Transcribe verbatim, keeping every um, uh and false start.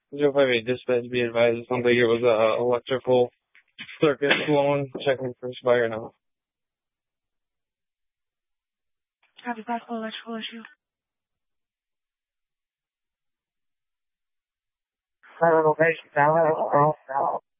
zero five eight dispatch, be advised. It sounds like it was a electrical circuit blown. Checking for fire now. Copy, possible electrical issue. Location,